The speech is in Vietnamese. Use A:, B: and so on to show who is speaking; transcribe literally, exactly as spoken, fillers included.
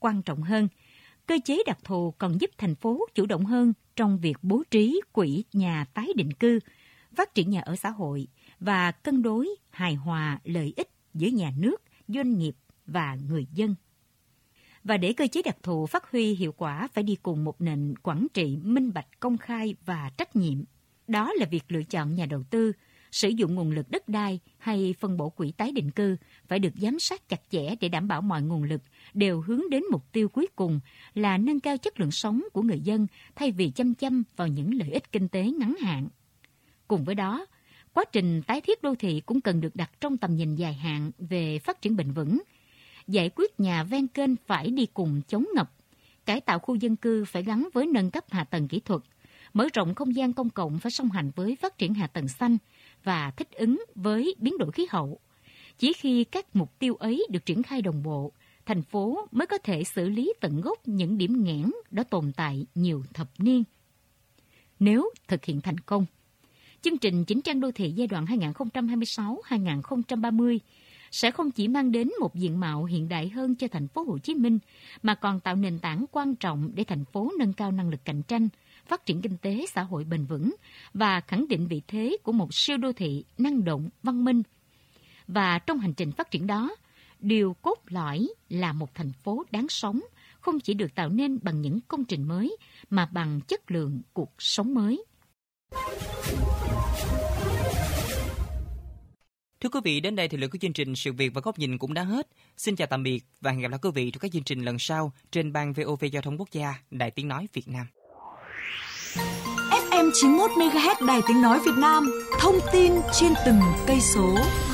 A: quan trọng hơn. Cơ chế đặc thù còn giúp thành phố chủ động hơn trong việc bố trí quỹ nhà tái định cư, phát triển nhà ở xã hội và cân đối hài hòa lợi ích giữa nhà nước, doanh nghiệp và người dân. Và để cơ chế đặc thù phát huy hiệu quả phải đi cùng một nền quản trị minh bạch, công khai và trách nhiệm. Đó là việc lựa chọn nhà đầu tư, sử dụng nguồn lực đất đai hay phân bổ quỹ tái định cư phải được giám sát chặt chẽ để đảm bảo mọi nguồn lực đều hướng đến mục tiêu cuối cùng là nâng cao chất lượng sống của người dân thay vì chăm chăm vào những lợi ích kinh tế ngắn hạn. Cùng với đó, quá trình tái thiết đô thị cũng cần được đặt trong tầm nhìn dài hạn về phát triển bền vững. Giải quyết nhà ven kênh phải đi cùng chống ngập, cải tạo khu dân cư phải gắn với nâng cấp hạ tầng kỹ thuật, mở rộng không gian công cộng phải song hành với phát triển hạ tầng xanh và thích ứng với biến đổi khí hậu. Chỉ khi các mục tiêu ấy được triển khai đồng bộ, thành phố mới có thể xử lý tận gốc những điểm nghẽn đã tồn tại nhiều thập niên. Nếu thực hiện thành công, chương trình chỉnh trang đô thị giai đoạn hai nghìn không trăm hai mươi sáu đến hai nghìn không trăm ba mươi sẽ không chỉ mang đến một diện mạo hiện đại hơn cho thành phố Hồ Chí Minh, mà còn tạo nền tảng quan trọng để thành phố nâng cao năng lực cạnh tranh, phát triển kinh tế xã hội bền vững và khẳng định vị thế của một siêu đô thị năng động, văn minh. Và trong hành trình phát triển đó, điều cốt lõi là một thành phố đáng sống, không chỉ được tạo nên bằng những công trình mới, mà bằng chất lượng cuộc sống mới.
B: Thưa quý vị, đến đây thì lượng của chương trình Sự Việc và Góc Nhìn cũng đã hết. Xin chào tạm biệt và hẹn gặp lại quý vị trong các chương trình lần sau trên ban vê o vê Giao thông Quốc gia, Đài Tiếng Nói Việt Nam.
C: ép em chín mươi mốt mê ga héc Đài Tiếng Nói Việt Nam, thông tin trên từng cây số.